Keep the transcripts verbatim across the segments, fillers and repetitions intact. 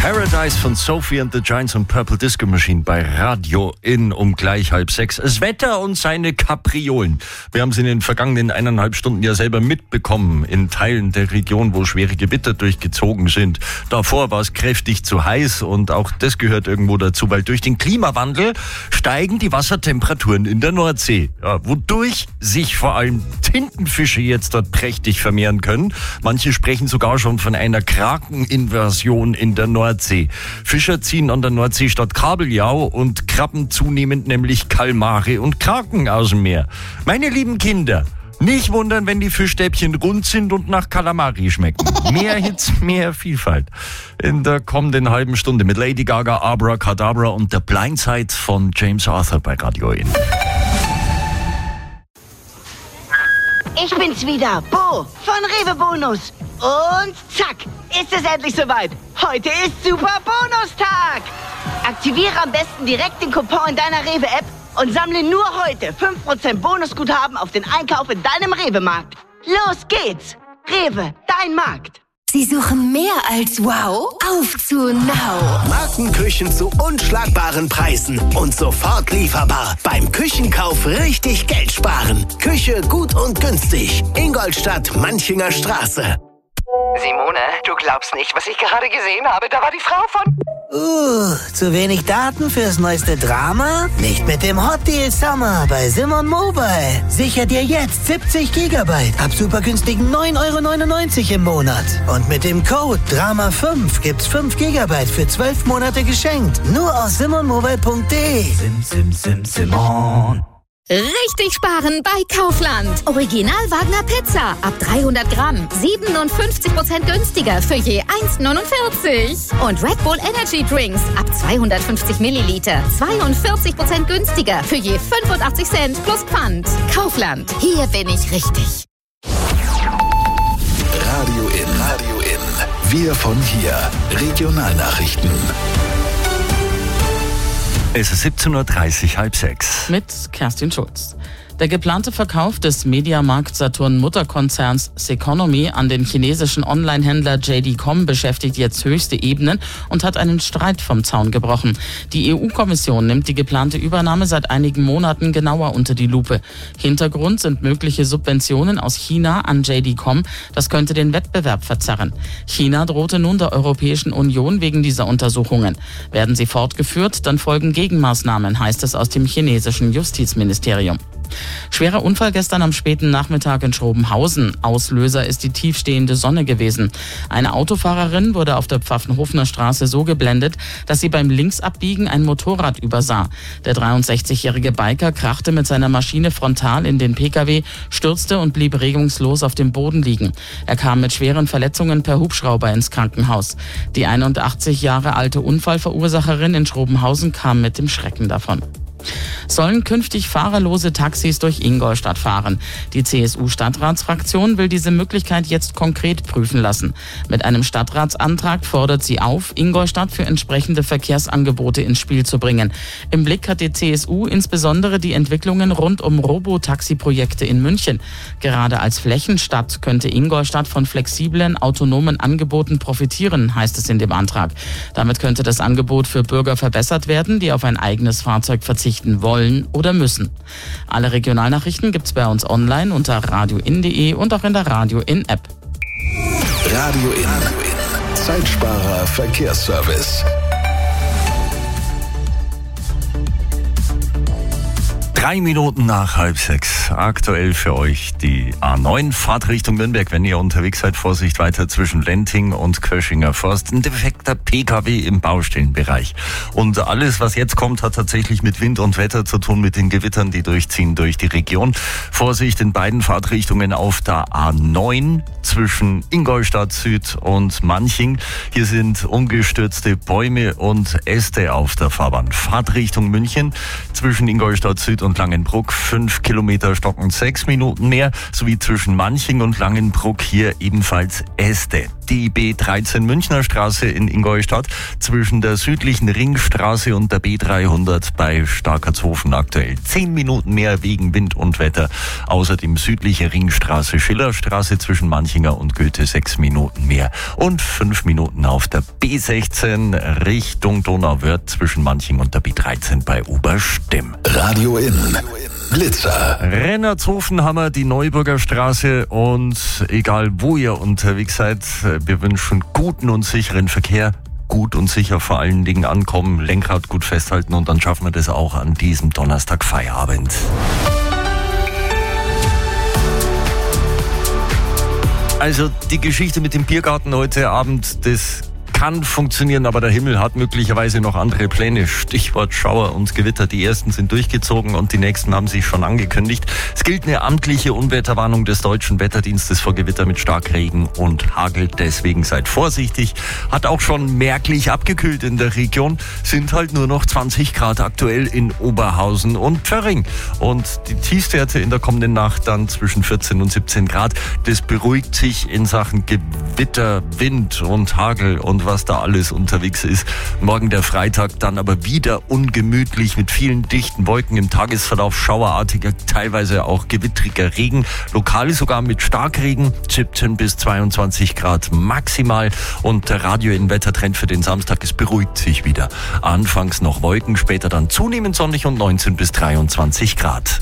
Paradise von Sophie and the Giants und Purple Disco Machine bei Radio In um gleich halb sechs. Das Wetter und seine Kapriolen. Wir haben es in den vergangenen eineinhalb Stunden ja selber mitbekommen in Teilen der Region, wo schwere Gewitter durchgezogen sind. Davor war es kräftig zu heiß und auch das gehört irgendwo dazu, weil durch den Klimawandel steigen die Wassertemperaturen in der Nordsee, ja, wodurch sich vor allem Tintenfische jetzt dort prächtig vermehren können. Manche sprechen sogar schon von einer Krakeninvasion in der Nordsee. Fischer ziehen an der Nordseestadt Kabeljau und krabben zunehmend nämlich Kalmare und Kraken aus dem Meer. Meine lieben Kinder, nicht wundern, wenn die Fischstäbchen rund sind und nach Kalamari schmecken. Mehr Hits, mehr Vielfalt. In der kommenden halben Stunde mit Lady Gaga, Abracadabra und der Blindside von James Arthur bei Radio In. Ich bin's wieder, Bo von Rewe Bonus. Und zack, ist es endlich soweit. Heute ist Super Bonustag. Aktiviere am besten direkt den Coupon in deiner Rewe-App und sammle nur heute fünf Prozent Bonusguthaben auf den Einkauf in deinem Rewe-Markt. Los geht's. Rewe, dein Markt. Sie suchen mehr als wow? Auf zu Now! Markenküchen zu unschlagbaren Preisen und sofort lieferbar. Beim Küchenkauf richtig Geld sparen. Küche gut und günstig. Ingolstadt, Manchinger Straße. Simone, du glaubst nicht, was ich gerade gesehen habe. Da war die Frau von... Uh, zu wenig Daten fürs neueste Drama? Nicht mit dem Hot Deal Summer bei Simon Mobile. Sicher dir jetzt siebzig Gigabyte ab super günstigen neun Euro neunundneunzig im Monat. Und mit dem Code Drama fünf gibt's fünf Gigabyte für zwölf Monate geschenkt. Nur auf simonmobile punkt de. Sim, sim, sim, Simon. Richtig sparen bei Kaufland. Original Wagner Pizza ab dreihundert Gramm. siebenundfünfzig Prozent günstiger für je eins neunundvierzig. Und Red Bull Energy Drinks ab zweihundertfünfzig Milliliter. zweiundvierzig Prozent günstiger für je fünfundachtzig Cent plus Pfand. Kaufland. Hier bin ich richtig. Radio In. Radio In. Wir von hier. Regionalnachrichten. Es ist siebzehn Uhr dreißig, halb sechs. Mit Kerstin Schulz. Der geplante Verkauf des Mediamarkt-Saturn-Mutterkonzerns Ceconomy an den chinesischen Online-Händler J D Punkt com beschäftigt jetzt höchste Ebenen und hat einen Streit vom Zaun gebrochen. Die E U-Kommission nimmt die geplante Übernahme seit einigen Monaten genauer unter die Lupe. Hintergrund sind mögliche Subventionen aus China an J D Punkt com. Das könnte den Wettbewerb verzerren. China drohte nun der Europäischen Union wegen dieser Untersuchungen. Werden sie fortgeführt, dann folgen Gegenmaßnahmen, heißt es aus dem chinesischen Justizministerium. Schwerer Unfall gestern am späten Nachmittag in Schrobenhausen. Auslöser ist die tiefstehende Sonne gewesen. Eine Autofahrerin wurde auf der Pfaffenhofener Straße so geblendet, dass sie beim Linksabbiegen ein Motorrad übersah. Der dreiundsechzigjährige Biker krachte mit seiner Maschine frontal in den Pkw, stürzte und blieb regungslos auf dem Boden liegen. Er kam mit schweren Verletzungen per Hubschrauber ins Krankenhaus. Die einundachtzig Jahre alte Unfallverursacherin in Schrobenhausen kam mit dem Schrecken davon. Sollen künftig fahrerlose Taxis durch Ingolstadt fahren. Die C S U-Stadtratsfraktion will diese Möglichkeit jetzt konkret prüfen lassen. Mit einem Stadtratsantrag fordert sie auf, Ingolstadt für entsprechende Verkehrsangebote ins Spiel zu bringen. Im Blick hat die C S U insbesondere die Entwicklungen rund um Robotaxi-Projekte in München. Gerade als Flächenstadt könnte Ingolstadt von flexiblen, autonomen Angeboten profitieren, heißt es in dem Antrag. Damit könnte das Angebot für Bürger verbessert werden, die auf ein eigenes Fahrzeug verzichten wollen oder müssen. Alle Regionalnachrichten gibt's bei uns online unter radio in punkt de und auch in der Radio In App. Radio In. Zeitsparer Verkehrsservice. Drei Minuten nach halb sechs. Aktuell für euch die A neun, Fahrt Richtung Nürnberg. Wenn ihr unterwegs seid, Vorsicht weiter zwischen Lenting und Köschinger Forst. Ein defekter P K W im Baustellenbereich. Und alles, was jetzt kommt, hat tatsächlich mit Wind und Wetter zu tun, mit den Gewittern, die durchziehen durch die Region. Vorsicht in beiden Fahrtrichtungen auf der A neun zwischen Ingolstadt Süd und Manching. Hier sind umgestürzte Bäume und Äste auf der Fahrbahn. Fahrt Richtung München zwischen Ingolstadt Süd und Langenbruck fünf Kilometer stocken sechs Minuten mehr, sowie zwischen Manching und Langenbruck hier ebenfalls Äste. die B dreizehn Münchner Straße in Ingolstadt zwischen der südlichen Ringstraße und der B dreihundert bei Starkertshofen aktuell. Zehn Minuten mehr wegen Wind und Wetter. Außerdem südliche Ringstraße, Schillerstraße zwischen Manchinger und Goethe sechs Minuten mehr. Und fünf Minuten auf der B sechzehn Richtung Donauwörth zwischen Manching und der B dreizehn bei Oberstimm. Radio In. Blitzer. Rennertshofen haben wir die Neuburger Straße und egal wo ihr unterwegs seid, wir wünschen guten und sicheren Verkehr. Gut und sicher vor allen Dingen ankommen, Lenkrad gut festhalten und dann schaffen wir das auch an diesem Donnerstag Feierabend. Also die Geschichte mit dem Biergarten heute Abend, das kann funktionieren, aber der Himmel hat möglicherweise noch andere Pläne. Stichwort Schauer und Gewitter. Die ersten sind durchgezogen und die nächsten haben sich schon angekündigt. Es gilt eine amtliche Unwetterwarnung des Deutschen Wetterdienstes vor Gewitter mit Starkregen und Hagel. Deswegen seid vorsichtig. Hat auch schon merklich abgekühlt in der Region. Sind halt nur noch zwanzig Grad aktuell in Oberhausen und Pförring. Und die Tiefstwerte in der kommenden Nacht dann zwischen vierzehn und siebzehn Grad. Das beruhigt sich in Sachen Gewitter, Wind und Hagel und was da alles unterwegs ist. Morgen der Freitag dann aber wieder ungemütlich mit vielen dichten Wolken im Tagesverlauf, schauerartiger, teilweise auch gewittriger Regen, lokal sogar mit Starkregen, siebzehn bis zweiundzwanzig Grad maximal und der Radio in Wettertrend für den Samstag, es beruhigt sich wieder. Anfangs noch Wolken, später dann zunehmend sonnig und neunzehn bis dreiundzwanzig Grad.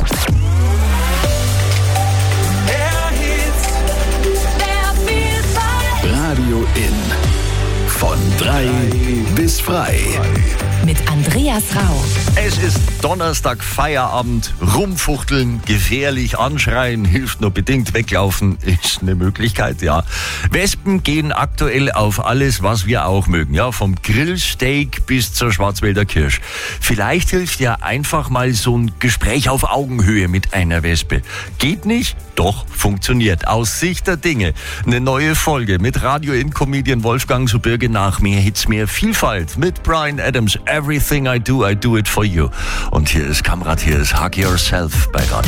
Radio In. Von drei bis frei. Mit Andreas Rau. Es ist Donnerstag, Feierabend, rumfuchteln, gefährlich anschreien, hilft nur bedingt, weglaufen ist eine Möglichkeit, ja. Wespen gehen aktuell auf alles, was wir auch mögen, ja, vom Grillsteak bis zur Schwarzwälder Kirsch. Vielleicht hilft ja einfach mal so ein Gespräch auf Augenhöhe mit einer Wespe. Geht nicht? Doch, funktioniert. Aus Sicht der Dinge. Eine neue Folge mit Radio-In-Comedian Wolfgang Subirge nach mehr Hits, mehr Vielfalt mit Bryan Adams. Everything I do, I do it for you. Und hier ist Kamrat, hier ist Hug Yourself bei Radio.